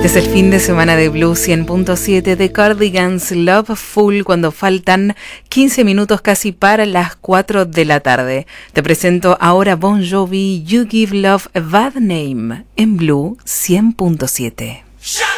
Es el fin de semana de Blue 100.7 de Cardigans, Love Full, cuando faltan 15 minutos casi para las 4 de la tarde. Te presento ahora Bon Jovi, You Give Love a Bad Name, en Blue 100.7.